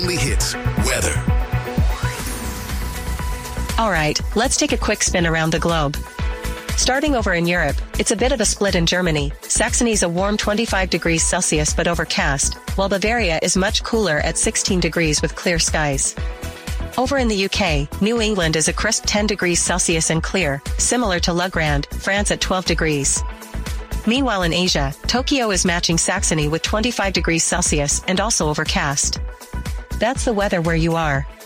weekly hits, weather. All right, let's take a quick spin around the globe. Starting over in Europe, it's a bit of a split in Germany. Saxony's a warm 25 degrees Celsius but overcast, while Bavaria is much cooler at 16 degrees with clear skies. Over in the UK, New England is a crisp 10 degrees Celsius and clear, similar to La Grande, France at 12 degrees. Meanwhile in Asia, Tokyo is matching Saxony with 25 degrees Celsius and also overcast. That's the weather where you are.